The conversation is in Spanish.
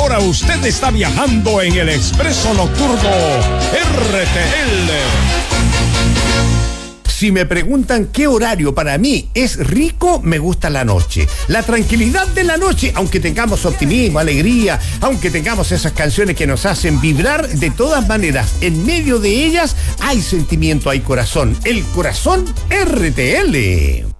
Ahora usted está viajando en el Expreso Nocturno RTL. Si me preguntan qué horario para mí es rico, me gusta la noche. La tranquilidad de la noche, aunque tengamos optimismo, alegría, aunque tengamos esas canciones que nos hacen vibrar, de todas maneras, en medio de ellas hay sentimiento, hay corazón. El corazón RTL.